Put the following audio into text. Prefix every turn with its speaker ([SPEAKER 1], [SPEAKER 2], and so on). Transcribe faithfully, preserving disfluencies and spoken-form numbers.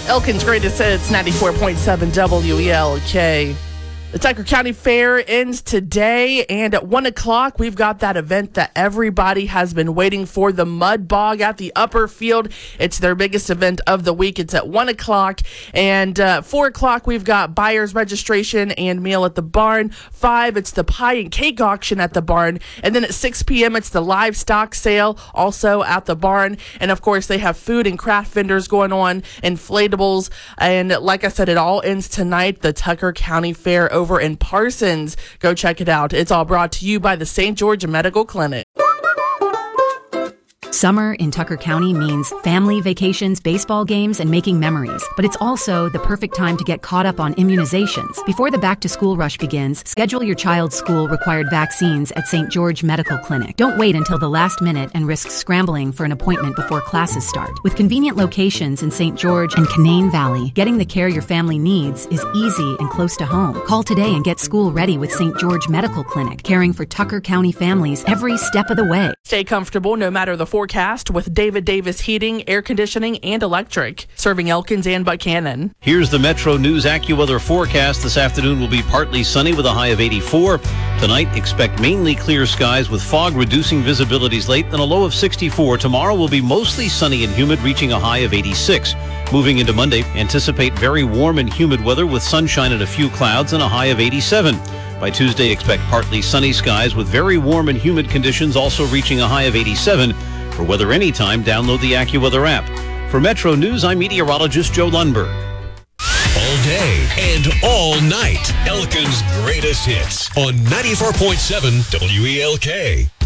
[SPEAKER 1] Elkin's Greatest Hits, ninety-four point seven W E L K. The Tucker County Fair ends today, and at one o'clock, we've got that event that everybody has been waiting for, the Mud Bog at the Upper Field. It's their biggest event of the week. It's at one o'clock, and uh, four o'clock, we've got buyer's registration and meal at the barn. five, it's the pie and cake auction at the barn, and then at six p.m., it's the livestock sale, also at the barn, and of course, they have food and craft vendors going on, inflatables, and like I said, it all ends tonight, the Tucker County Fair over in Parsons. Go check it out. It's all brought to you by the Saint George Medical Clinic.
[SPEAKER 2] Summer in Tucker County means family vacations, baseball games, and making memories. But it's also the perfect time to get caught up on immunizations. Before the back-to-school rush begins, schedule your child's school-required vaccines at Saint George Medical Clinic. Don't wait until the last minute and risk scrambling for an appointment before classes start. With convenient locations in Saint George and Canaan Valley, getting the care your family needs is easy and close to home. Call today and get school ready with Saint George Medical Clinic, caring for Tucker County families every step of the way.
[SPEAKER 1] Stay comfortable no matter the forecast with David Davis Heating, Air Conditioning, and Electric, serving Elkins and Buchanan.
[SPEAKER 3] Here's the Metro News AccuWeather forecast. This afternoon will be partly sunny with a high of eighty-four. Tonight, expect mainly clear skies with fog reducing visibilities late and a low of sixty-four. Tomorrow will be mostly sunny and humid, reaching a high of eighty-six. Moving into Monday, anticipate very warm and humid weather with sunshine and a few clouds and a high of eighty-seven. By Tuesday, expect partly sunny skies with very warm and humid conditions, also reaching a high of eighty-seven. For weather anytime, download the AccuWeather app. For Metro News, I'm meteorologist Joe Lundberg.
[SPEAKER 4] All day and all night, Elkin's Greatest Hits on ninety-four point seven W E L K.